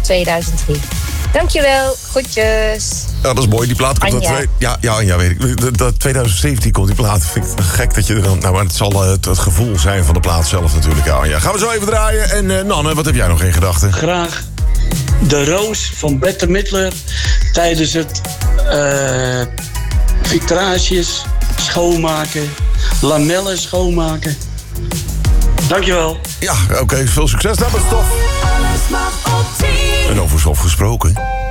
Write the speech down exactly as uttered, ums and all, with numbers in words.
tweeduizend drie. Dankjewel, groetjes. Ja, dat is mooi. Die plaat komt Anja. dat twee... Ja, ja, ja, weet ik. Dat- Dat twintig zeventien komt die plaat. Vind ik gek dat je er dan... Nou, maar het zal uh, het, het gevoel zijn van de plaat zelf natuurlijk. Ja, Anja. Gaan we zo even draaien. En uh, Nanne, wat heb jij nog in gedachten? Graag De Roos van Bette Midler tijdens het uh, vitrages schoonmaken, lamellen schoonmaken. Dankjewel. Ja, oké. Okay, veel succes daar met stof. Alles mag op tien. En over stof gesproken.